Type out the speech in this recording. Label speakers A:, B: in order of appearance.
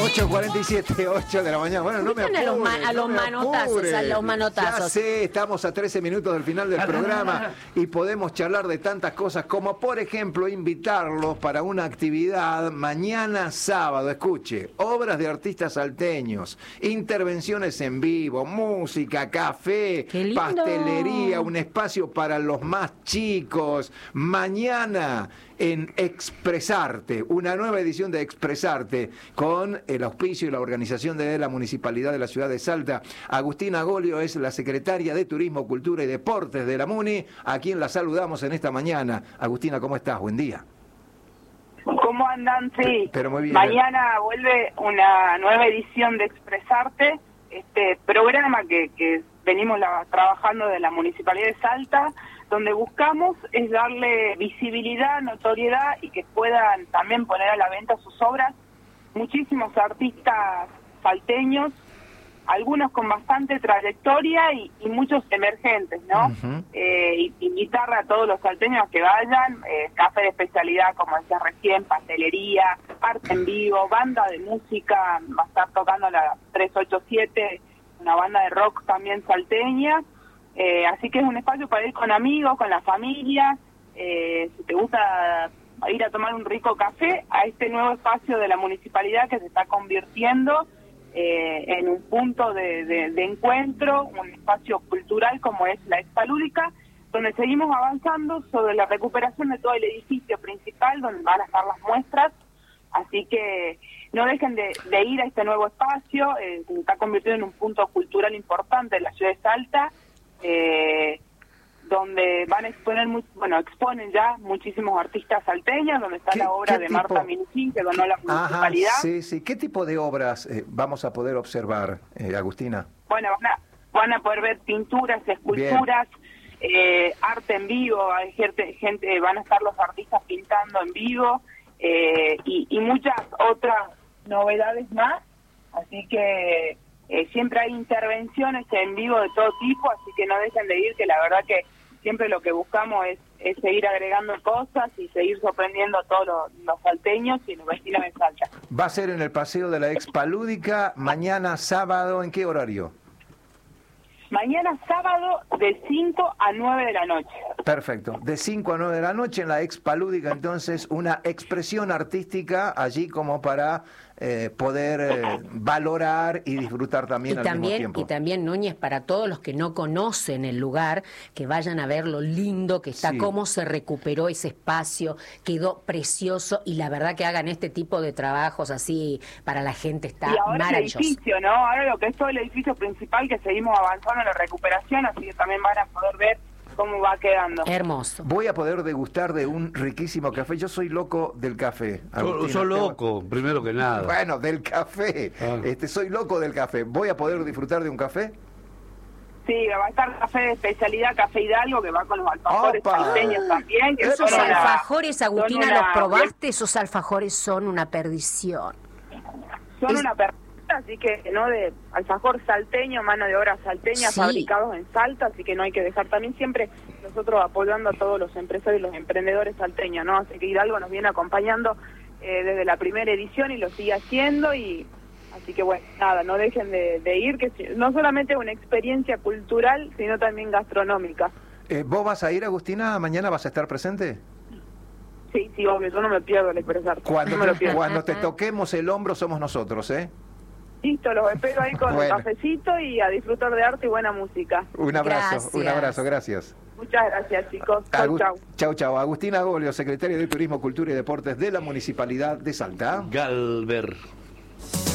A: 8:47, 8 de la mañana. Bueno, no me apures,
B: a los manotazos.
A: Ya sé, estamos a 13 minutos del final del programa y podemos charlar de tantas cosas como, por ejemplo, invitarlos para una actividad mañana sábado. Escuche, obras de artistas salteños, intervenciones en vivo, música, café, pastelería, un espacio para los más chicos. Mañana en Expresarte, una nueva edición de Expresarte, con el auspicio y la organización de la Municipalidad de la Ciudad de Salta. Agustina Golio es la secretaria de Turismo, Cultura y Deportes de la MUNI, a quien la saludamos en esta mañana. Agustina, ¿cómo estás? Buen día.
C: ¿Cómo andan? Sí,
A: pero muy bien.
C: Mañana vuelve una nueva edición de Expresarte, este programa que venimos trabajando de la Municipalidad de Salta, donde buscamos es darle visibilidad, notoriedad y que puedan también poner a la venta sus obras muchísimos artistas salteños, algunos con bastante trayectoria y muchos emergentes, ¿no?
A: Uh-huh.
C: Invitar a todos los salteños que vayan, café de especialidad, como decía recién, pastelería, arte en vivo, banda de música, va a estar tocando la 387, una banda de rock también salteña. Así que es un espacio para ir con amigos, con la familia, si te gusta ir a tomar un rico café, a este nuevo espacio de la municipalidad que se está convirtiendo en un punto de encuentro, un espacio cultural como es la Expalúdica, donde seguimos avanzando sobre la recuperación de todo el edificio principal, donde van a estar las muestras. Así que no dejen de ir a este nuevo espacio, se está convirtiendo en un punto cultural importante de la ciudad de Salta, donde van a exponer, exponen ya muchísimos artistas salteños, donde está la obra de Marta Minuchin, que donó la municipalidad.
A: Ajá, sí. ¿Qué tipo de obras vamos a poder observar, Agustina?
C: Bueno, van a poder ver pinturas, esculturas, arte en vivo, hay gente, van a estar los artistas pintando en vivo, y muchas otras novedades más, así que siempre hay intervenciones en vivo de todo tipo, así que no dejen de ir, que la verdad que siempre lo que buscamos es seguir agregando cosas y seguir sorprendiendo a todos los salteños y los vecinos de Salta.
A: Va a ser en el Paseo de la Expalúdica, mañana sábado, ¿en qué horario?
C: Mañana sábado de 5 a 9 de la noche.
A: Perfecto, de 5 a 9 de la noche en la Expalúdica, entonces una expresión artística allí como para poder valorar y disfrutar también al mismo tiempo.
B: Y también, Núñez, para todos los que no conocen el lugar, que vayan a ver lo lindo que está, sí, cómo se recuperó ese espacio, quedó precioso, y la verdad que hagan este tipo de trabajos así para la gente está maravilloso.
C: El edificio, ¿no? Ahora lo que es todo el edificio principal, que seguimos avanzando en la recuperación, así que también van a poder ver cómo va quedando.
B: Hermoso.
A: Voy a poder degustar de un riquísimo café. Yo soy loco del café.
D: Soy loco, primero que nada.
A: Bueno, del café. Soy loco del café. ¿Voy a poder disfrutar de un café?
C: Sí, va a estar café de especialidad, Café Hidalgo, que va con los alfajores salteños también. Que
B: esos alfajores, Agustina, ¿los probaste? Esos alfajores son una perdición.
C: Son una perdición. Así que no, de alfajor salteño, mano de obra salteña, sí, fabricados en Salta, así que no hay que dejar. También siempre nosotros apoyando a todos los empresarios y los emprendedores salteños, ¿no? Así que Hidalgo nos viene acompañando desde la primera edición y lo sigue haciendo, y así que bueno, nada, no dejen de ir, que no solamente es una experiencia cultural, sino también gastronómica.
A: ¿Vos vas a ir, Agustina? ¿Mañana vas a estar presente?
C: Sí, obvio, yo no me pierdo el Expresarte.
A: Cuando te toquemos el hombro somos nosotros, ¿eh?
C: Listo, los espero ahí con un cafecito y a disfrutar de arte y buena música.
A: Un abrazo, gracias.
C: Muchas gracias, chicos.
A: Chau. Agustina Golio, secretaria de Turismo, Cultura y Deportes de la Municipalidad de Salta.
D: Galver.